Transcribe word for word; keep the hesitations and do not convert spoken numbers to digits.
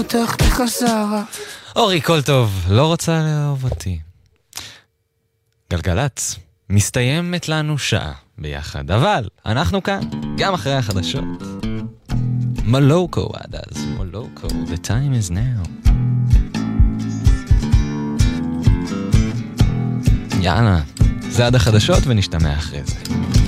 טכניקה שערה. אורי, כל טוב, לא רוצה לאהוב אותי. גלגלץ, מסתיימת לנו שעה ביחד, אבל אנחנו כאן, גם אחרי החדשות. מולוקו עד אז, מולוקו, the time is now. יאללה, זה עד החדשות ונשתמע אחרי זה.